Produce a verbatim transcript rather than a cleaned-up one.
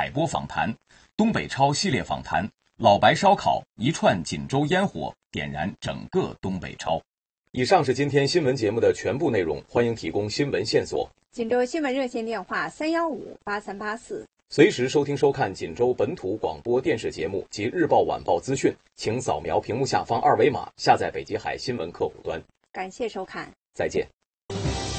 海波访谈，东北超系列访谈，老白烧烤，一串锦州烟火，点燃整个东北超。以上是今天新闻节目的全部内容，欢迎提供新闻线索。 锦州新闻热线电话三幺五八三八四。 随时收听收看锦州本土广播电视节目及日报晚报资讯，请扫描屏幕下方二维码，下载北极海新闻客户端。 感谢收看， 再见。